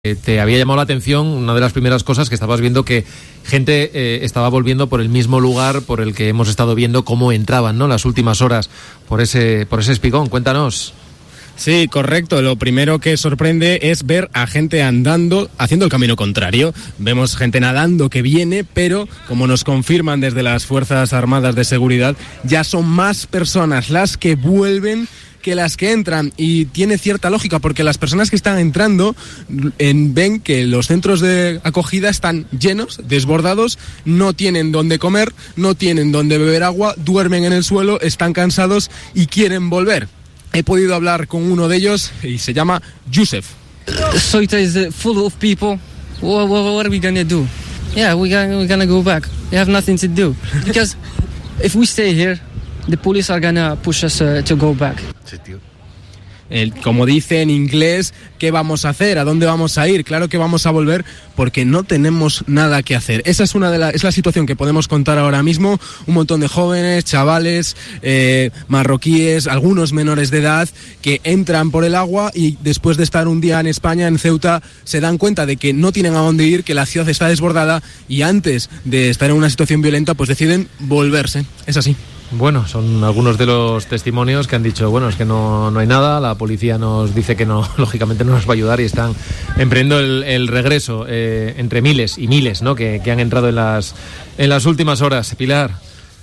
te había llamado la atención una de las primeras cosas que estabas viendo, que gente estaba volviendo por el mismo lugar por el que hemos estado viendo cómo entraban, ¿no?, las últimas horas por ese espigón. Cuéntanos. Sí, correcto. Lo primero que sorprende es ver a gente andando, haciendo el camino contrario. Vemos gente nadando que viene, pero como nos confirman desde las Fuerzas Armadas de Seguridad, ya son más personas las que vuelven que las que entran, y tiene cierta lógica porque las personas que están entrando ven que los centros de acogida están llenos, desbordados, no tienen dónde comer, no tienen dónde beber agua, duermen en el suelo, están cansados y quieren volver. He podido hablar con uno de ellos y se llama Yusef. Ceuta is full of people. What are we gonna do? Yeah, we're gonna go back. We have nothing to do because if we stay here, the police are gonna push us to go back. Sí, tío. Como dice en inglés, ¿qué vamos a hacer? ¿A dónde vamos a ir? Claro que vamos a volver porque no tenemos nada que hacer. Esa es es la situación que podemos contar ahora mismo. Un montón de jóvenes, chavales, marroquíes, algunos menores de edad que entran por el agua y después de estar un día en España, en Ceuta, se dan cuenta de que no tienen a dónde ir, que la ciudad está desbordada y antes de estar en una situación violenta, pues deciden volverse. Es así. Bueno, son algunos de los testimonios que han dicho, bueno, es que no hay nada, la policía nos dice que no, lógicamente no nos va a ayudar, y están emprendiendo el regreso entre miles y miles, ¿no?, que han entrado en las últimas horas. Pilar.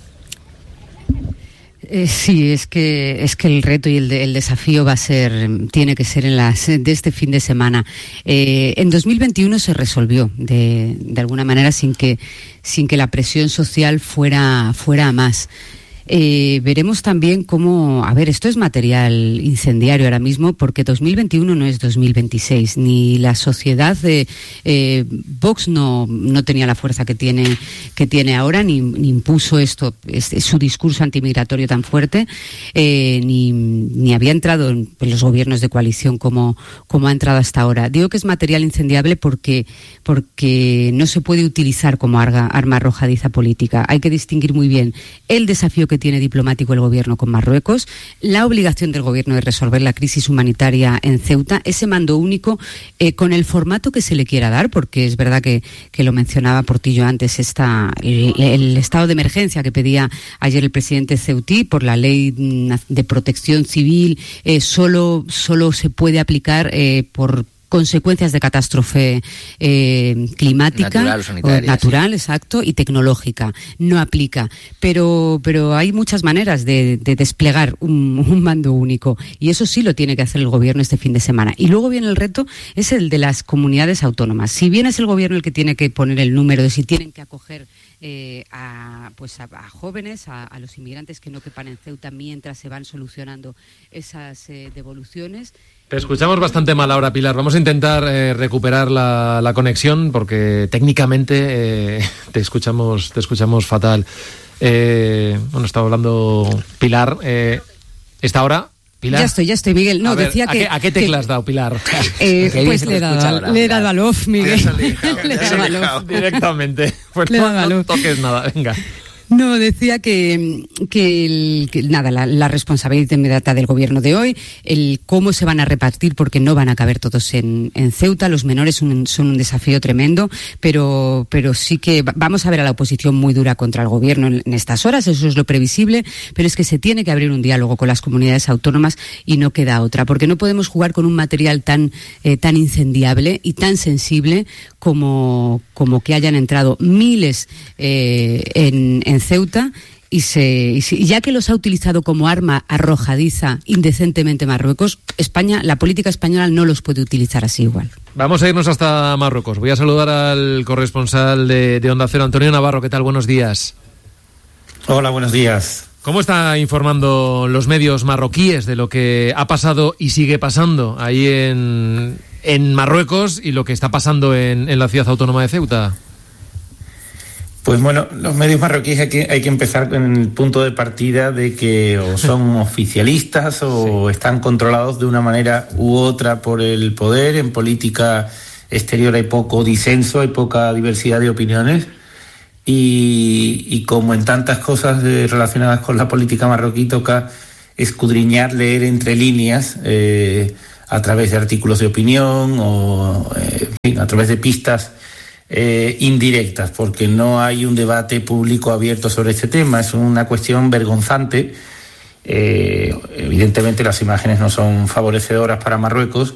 Sí, es que el reto y el desafío tiene que ser de este fin de semana. En 2021 se resolvió de alguna manera sin que la presión social fuera a más. Veremos también cómo, esto es material incendiario ahora mismo, porque 2021 no es 2026, ni la sociedad de Vox no tenía la fuerza que tiene ahora, ni impuso su discurso antimigratorio tan fuerte, ni había entrado en los gobiernos de coalición como ha entrado hasta ahora. Digo que es material incendiable porque no se puede utilizar como arma arrojadiza política. Hay que distinguir muy bien el desafío que tiene diplomático el gobierno con Marruecos, la obligación del gobierno de resolver la crisis humanitaria en Ceuta, ese mando único con el formato que se le quiera dar, porque es verdad que lo mencionaba Portillo antes, el estado de emergencia que pedía ayer el presidente ceutí por la ley de protección civil solo se puede aplicar por consecuencias de catástrofe climática, natural, exacto, y tecnológica. No aplica, pero hay muchas maneras de desplegar un mando único, y eso sí lo tiene que hacer el gobierno este fin de semana. Y luego viene el reto, es el de las comunidades autónomas. Si bien es el gobierno el que tiene que poner el número de si tienen que acoger a jóvenes, a los inmigrantes que no quepan en Ceuta mientras se van solucionando esas devoluciones. Te escuchamos bastante mal ahora, Pilar. Vamos a intentar recuperar la conexión porque técnicamente te escuchamos fatal. Estaba hablando Pilar. ¿Está ahora? ¿Pilar? Ya estoy, Miguel. No, decía que... ¿A qué tecla has dado, Pilar? Pues le he dado al off, Miguel. Le he dado al off. Directamente. Pues no toques nada, venga. No, decía que la responsabilidad inmediata del gobierno de hoy, el cómo se van a repartir, porque no van a caber todos en Ceuta. Los menores son un desafío tremendo, pero sí que vamos a ver a la oposición muy dura contra el gobierno en estas horas, eso es lo previsible, pero es que se tiene que abrir un diálogo con las comunidades autónomas y no queda otra, porque no podemos jugar con un material tan incendiable y tan sensible como que hayan entrado miles en Ceuta y ya que los ha utilizado como arma arrojadiza indecentemente Marruecos, la política española no los puede utilizar así igual. Vamos a irnos hasta Marruecos. Voy a saludar al corresponsal de Onda Cero, Antonio Navarro. ¿Qué tal? Buenos días. Hola, buenos días. ¿Cómo está informando los medios marroquíes de lo que ha pasado y sigue pasando ahí en Marruecos y lo que está pasando en la ciudad autónoma de Ceuta? Pues bueno, los medios marroquíes hay que empezar con el punto de partida de que o son oficialistas o están controlados de una manera u otra por el poder. En política exterior hay poco disenso, hay poca diversidad de opiniones y como en tantas cosas relacionadas con la política marroquí toca escudriñar, leer entre líneas a través de artículos de opinión o a través de pistas indirectas, porque no hay un debate público abierto sobre este tema. Es una cuestión vergonzante. Evidentemente las imágenes no son favorecedoras para Marruecos,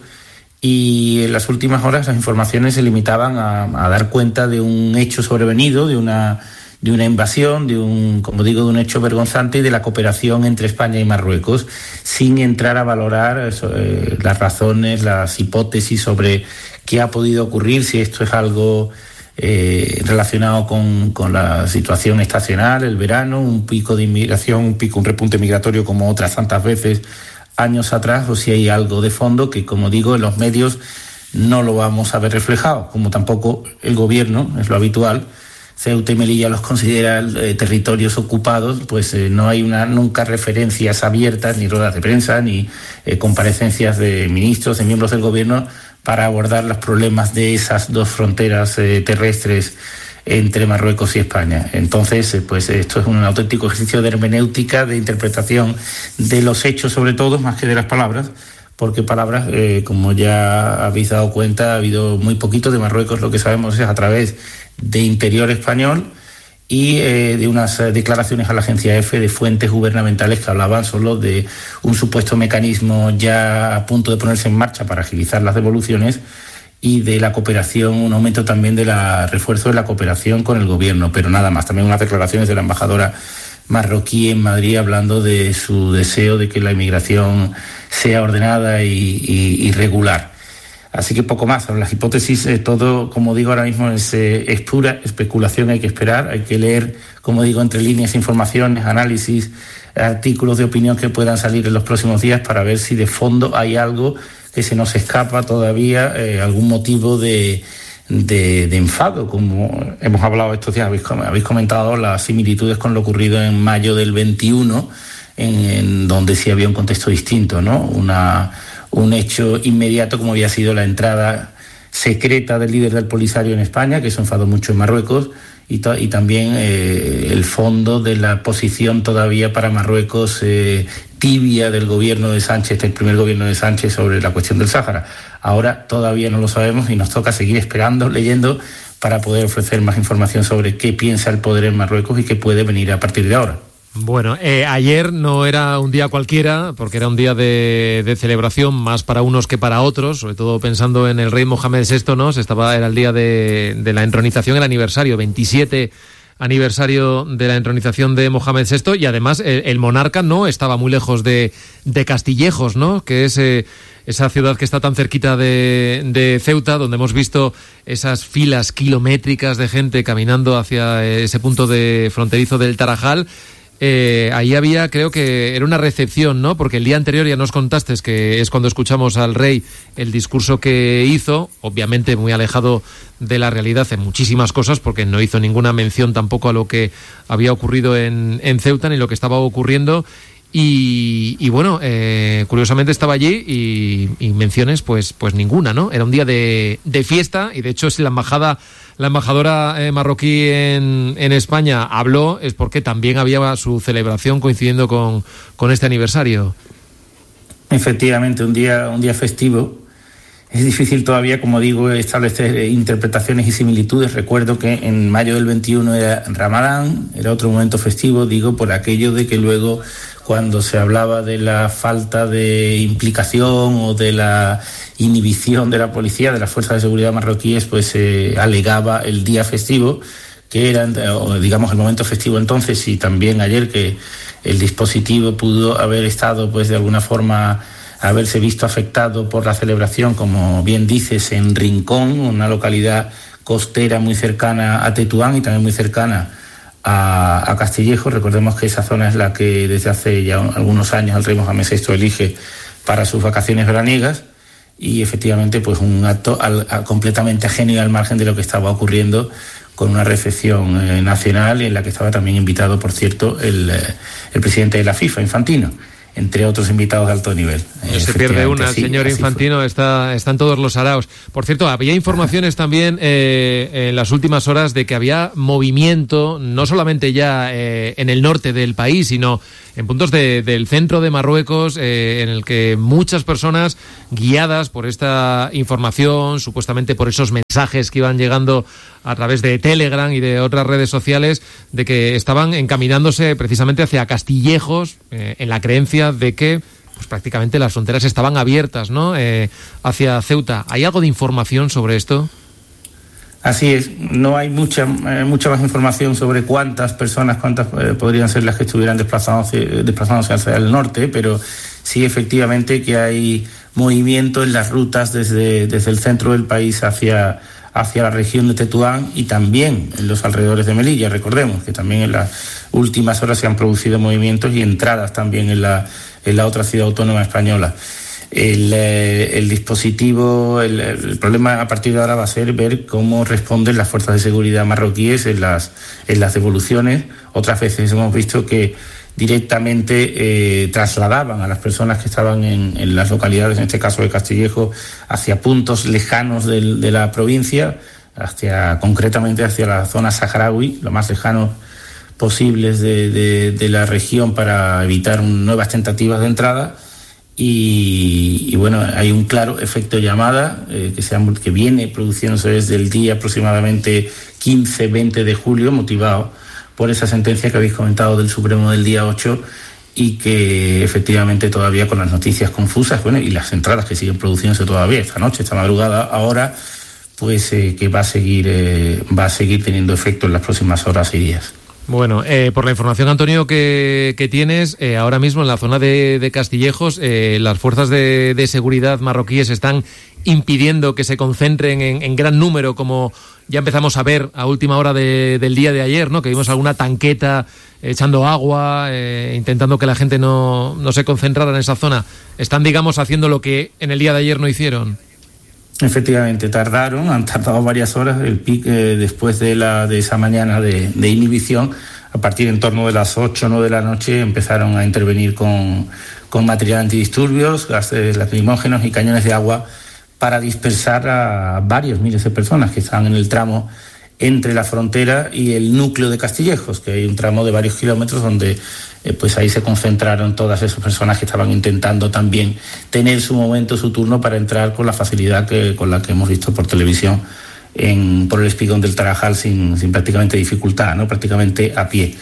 y en las últimas horas las informaciones se limitaban a dar cuenta de un hecho sobrevenido, de una invasión, de un hecho vergonzante, y de la cooperación entre España y Marruecos, sin entrar a valorar las razones, las hipótesis sobre qué ha podido ocurrir, si esto es algo relacionado con la situación estacional, el verano, un pico de inmigración, un repunte migratorio como otras tantas veces años atrás, o si hay algo de fondo que, como digo, en los medios no lo vamos a ver reflejado, como tampoco el gobierno, es lo habitual. Ceuta y Melilla los considera territorios ocupados, pues no hay nunca referencias abiertas, ni ruedas de prensa, ni comparecencias de ministros, de miembros del gobierno, para abordar los problemas de esas dos fronteras terrestres entre Marruecos y España. Entonces, pues esto es un auténtico ejercicio de hermenéutica, de interpretación de los hechos sobre todo, más que de las palabras, porque palabras, como ya habéis dado cuenta, ha habido muy poquito. De Marruecos lo que sabemos es a través de Interior español y de unas declaraciones a la agencia EFE de fuentes gubernamentales que hablaban solo de un supuesto mecanismo ya a punto de ponerse en marcha para agilizar las devoluciones, y de la cooperación, un aumento también del refuerzo de la cooperación con el gobierno, pero nada más. También unas declaraciones de la embajadora marroquí en Madrid hablando de su deseo de que la inmigración sea ordenada y regular. Así que poco más. Las hipótesis, todo, como digo, ahora mismo es pura especulación. Hay que esperar, hay que leer, como digo, entre líneas, informaciones, análisis, artículos de opinión que puedan salir en los próximos días para ver si de fondo hay algo que se nos escapa todavía, algún motivo de enfado, como hemos hablado estos días. Habéis comentado las similitudes con lo ocurrido en mayo del 21, en donde sí había un contexto distinto, ¿no? Un hecho inmediato como había sido la entrada secreta del líder del Polisario en España, que eso enfadó mucho en Marruecos, y también el fondo de la posición todavía para Marruecos tibia del gobierno de Sánchez, el primer gobierno de Sánchez, sobre la cuestión del Sáhara. Ahora todavía no lo sabemos y nos toca seguir esperando, leyendo, para poder ofrecer más información sobre qué piensa el poder en Marruecos y qué puede venir a partir de ahora. Bueno, ayer no era un día cualquiera, porque era un día de celebración, más para unos que para otros, sobre todo pensando en el rey Mohamed VI, ¿no? Era el día de la entronización, el aniversario, 27 aniversario de la entronización de Mohamed VI, y además el monarca no estaba muy lejos de Castillejos, ¿no? Que es esa ciudad que está tan cerquita de Ceuta, donde hemos visto esas filas kilométricas de gente caminando hacia ese punto de fronterizo del Tarajal. Ahí había, creo que era una recepción, ¿no? Porque el día anterior ya nos contaste, que es cuando escuchamos al rey el discurso que hizo, obviamente muy alejado de la realidad en muchísimas cosas, porque no hizo ninguna mención tampoco a lo que había ocurrido en Ceuta ni lo que estaba ocurriendo. Y bueno, curiosamente estaba allí y menciones pues ninguna, ¿no? Era un día de fiesta, y de hecho es la embajadora marroquí en España habló, es porque también había su celebración coincidiendo con este aniversario. Efectivamente, un día festivo. Es difícil todavía, como digo, establecer interpretaciones y similitudes. Recuerdo que en mayo del 21 era Ramadán, era otro momento festivo, digo, por aquello de que luego, cuando se hablaba de la falta de implicación o de la inhibición de la policía, de las fuerzas de seguridad marroquíes, pues se alegaba el día festivo, que era, digamos, el momento festivo entonces, y también ayer, que el dispositivo pudo haber estado, pues de alguna forma, haberse visto afectado por la celebración, como bien dices, en Rincón, una localidad costera muy cercana a Tetuán y también muy cercana a Castillejos. Recordemos que esa zona es la que desde hace ya algunos años el rey Mohamed VI elige para sus vacaciones veraniegas, y efectivamente pues un acto completamente ajeno y al margen de lo que estaba ocurriendo, con una recepción nacional, y en la que estaba también invitado, por cierto, el presidente de la FIFA, Infantino, entre otros invitados de alto nivel. Se pierde una, el señor Infantino está en todos los araos. Por cierto, había informaciones también en las últimas horas de que había movimiento, no solamente ya en el norte del país, sino en puntos del centro de Marruecos, en el que muchas personas, guiadas por esta información, supuestamente por esos mensajes que iban llegando a través de Telegram y de otras redes sociales, de que estaban encaminándose precisamente hacia Castillejos, en la creencia de que pues prácticamente las fronteras estaban abiertas, ¿no? Hacia Ceuta. ¿Hay algo de información sobre esto? Así es, no hay mucha más información sobre cuántas podrían ser las que estuvieran desplazándose hacia el norte, pero sí efectivamente que hay movimiento en las rutas desde el centro del país hacia la región de Tetuán y también en los alrededores de Melilla. Recordemos que también en las últimas horas se han producido movimientos y entradas también en la otra ciudad autónoma española. El dispositivo, el problema a partir de ahora va a ser ver cómo responden las fuerzas de seguridad marroquíes en las devoluciones. Otras veces hemos visto que directamente trasladaban a las personas que estaban en las localidades, en este caso de Castillejo, hacia puntos lejanos de la provincia, concretamente hacia la zona saharaui, lo más lejano posibles de la región, para evitar nuevas tentativas de entrada. Y bueno, hay un claro efecto llamada que viene produciéndose desde el día aproximadamente 15-20 de julio, motivado por esa sentencia que habéis comentado del Supremo del día 8, y que efectivamente todavía con las noticias confusas, bueno, y las entradas que siguen produciéndose todavía esta noche, esta madrugada, ahora, pues que va a seguir teniendo efecto en las próximas horas y días. Bueno, por la información, Antonio, que tienes, ahora mismo en la zona de Castillejos, las fuerzas de seguridad marroquíes están impidiendo que se concentren en gran número, como ya empezamos a ver a última hora del día de ayer, ¿no? Que vimos alguna tanqueta echando agua, intentando que la gente no se concentrara en esa zona. Están, digamos, haciendo lo que en el día de ayer no hicieron. Efectivamente, han tardado varias horas. El pic después de esa mañana de inhibición, a partir en torno de las 8 o 9 de la noche, empezaron a intervenir con material antidisturbios, gases lacrimógenos y cañones de agua para dispersar a varios miles de personas que estaban en el tramo entre la frontera y el núcleo de Castillejos, que hay un tramo de varios kilómetros donde pues ahí se concentraron todas esas personas que estaban intentando también tener su momento, su turno para entrar con la facilidad con la que hemos visto por televisión por el espigón del Tarajal sin prácticamente dificultad, ¿no? Prácticamente a pie.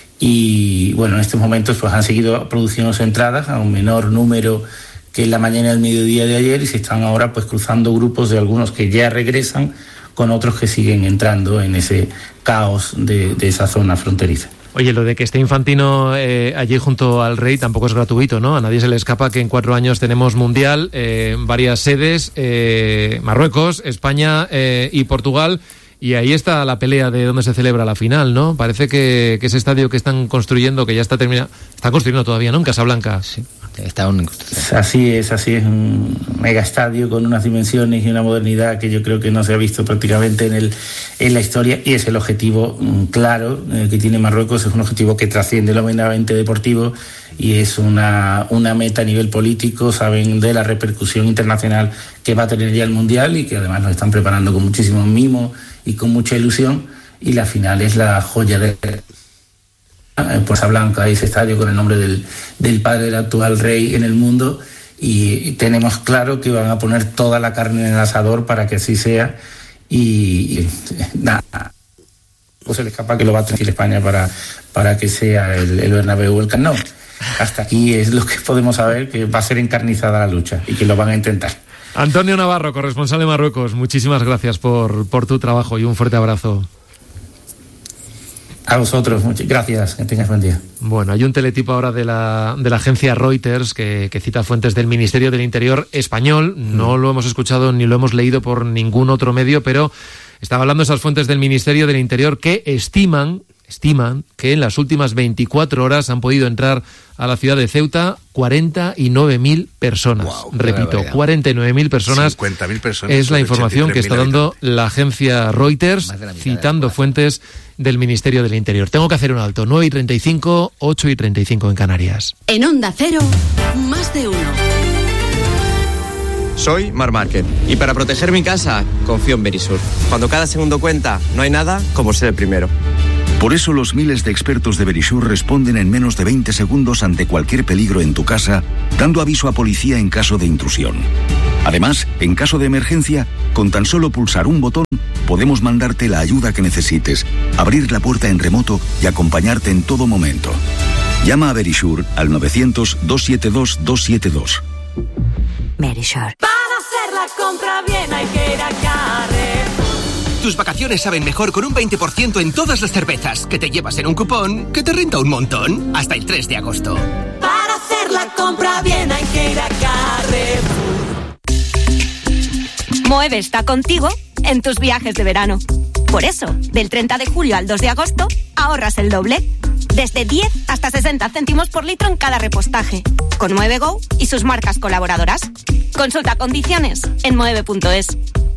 Y bueno, en estos momentos pues han seguido produciéndose entradas a un menor número que en la mañana y el mediodía de ayer, y se están ahora pues cruzando grupos de algunos que ya regresan con otros que siguen entrando en ese caos de esa zona fronteriza. Oye, lo de que esté Infantino allí junto al rey tampoco es gratuito, ¿no? A nadie se le escapa que en 4 años tenemos Mundial, varias sedes, Marruecos, España y Portugal, y ahí está la pelea de dónde se celebra la final, ¿no? Parece que ese estadio que están construyendo, que ya está terminado, está construyendo todavía, ¿no? En Casablanca. Sí. Está en construcción. Así es, un mega estadio con unas dimensiones y una modernidad que yo creo que no se ha visto prácticamente en la historia, y es el objetivo claro que tiene Marruecos. Es un objetivo que trasciende lo meramente deportivo y es una meta a nivel político. Saben de la repercusión internacional que va a tener ya el Mundial, y que además nos están preparando con muchísimo mimo y con mucha ilusión, y la final es la joya de Casablanca, ese estadio con el nombre del padre del actual rey en el mundo, y tenemos claro que van a poner toda la carne en el asador para que así sea, y nada, pues se le escapa que lo va a tener España para que sea el Bernabéu o el Camp Nou. Hasta aquí es lo que podemos saber, que va a ser encarnizada la lucha y que lo van a intentar. Antonio Navarro, corresponsal de Marruecos, muchísimas gracias por tu trabajo y un fuerte abrazo. A vosotros, muchas gracias, que tengas buen día. Bueno, hay un teletipo ahora de la agencia Reuters que cita fuentes del Ministerio del Interior español. No lo hemos escuchado ni lo hemos leído por ningún otro medio, pero estaba hablando esas fuentes del Ministerio del Interior que estiman que en las últimas 24 horas han podido entrar a la ciudad de Ceuta 49.000 personas. Wow, repito, 49.000 personas. 50.000 personas. Es la información que está dando la agencia Reuters, citando fuentes del Ministerio del Interior. Tengo que hacer un alto. 9:35, 8:35 en Canarias. En Onda Cero, más de uno. Soy Mar Márquez y para proteger mi casa confío en Verisur. Cuando cada segundo cuenta, no hay nada como ser el primero. Por eso los miles de expertos de Verisure responden en menos de 20 segundos ante cualquier peligro en tu casa, dando aviso a policía en caso de intrusión. Además, en caso de emergencia, con tan solo pulsar un botón, podemos mandarte la ayuda que necesites, abrir la puerta en remoto y acompañarte en todo momento. Llama a Verisure al 900-272-272. Verisure. Para hacer la compra bien hay que ir a Carrefour. Tus vacaciones saben mejor con un 20% en todas las cervezas que te llevas en un cupón que te renta un montón hasta el 3 de agosto. Para hacer la compra bien hay que ir a Carrefour. Moeve está contigo en tus viajes de verano. Por eso, del 30 de julio al 2 de agosto, ahorras el doble. Desde 10 hasta 60 céntimos por litro en cada repostaje. Con Moeve Go y sus marcas colaboradoras. Consulta condiciones en moeve.es.